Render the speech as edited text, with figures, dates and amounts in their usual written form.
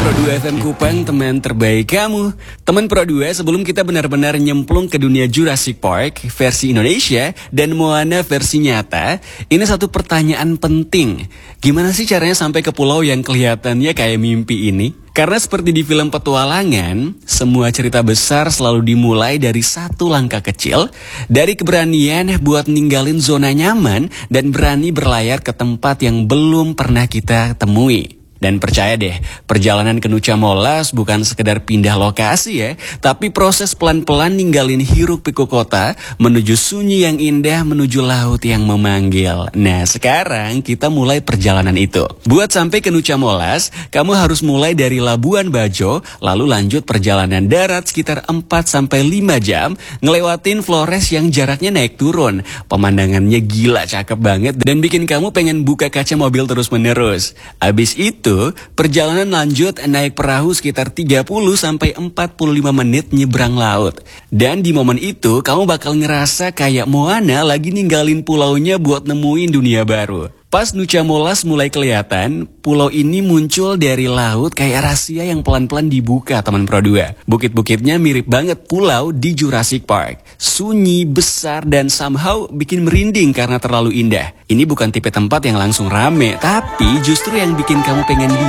Pro 2 FM Kupang, teman terbaik kamu. Teman Pro 2, sebelum kita benar-benar nyemplung ke dunia Jurassic Park versi Indonesia dan Moana versi nyata, ini satu pertanyaan penting. Gimana sih caranya sampai ke pulau yang kelihatannya kayak mimpi ini? Karena seperti di film petualangan, semua cerita besar selalu dimulai dari satu langkah kecil, dari keberanian buat ninggalin zona nyaman dan berani berlayar ke tempat yang belum pernah kita temui. Dan percaya deh, perjalanan ke Nucha Molas bukan sekedar pindah lokasi ya, tapi proses pelan-pelan ninggalin hiruk pikuk kota, menuju sunyi yang indah, menuju laut yang memanggil. Nah sekarang kita mulai perjalanan itu. Buat sampai ke Nucha Molas, kamu harus mulai dari Labuan Bajo, lalu lanjut perjalanan darat sekitar 4-5 jam, ngelewatin Flores yang jaraknya naik turun. Pemandangannya gila cakep banget dan bikin kamu pengen buka kaca mobil terus-menerus. Abis itu, perjalanan lanjut naik perahu sekitar 30-45 menit nyebrang laut. Dan di momen itu, kamu bakal ngerasa kayak Moana lagi ninggalin pulaunya buat nemuin dunia baru. Pas Nucha Molas mulai kelihatan, pulau ini muncul dari laut kayak rahasia yang pelan-pelan dibuka, teman Pro 2. Bukit-bukitnya mirip banget pulau di Jurassic Park. Sunyi, besar, dan somehow bikin merinding karena terlalu indah. Ini bukan tipe tempat yang langsung rame, tapi justru yang bikin kamu pengen